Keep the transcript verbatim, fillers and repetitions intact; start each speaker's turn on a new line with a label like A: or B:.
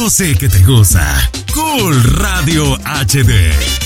A: Yo sé que te gusta. Cool Radio H D.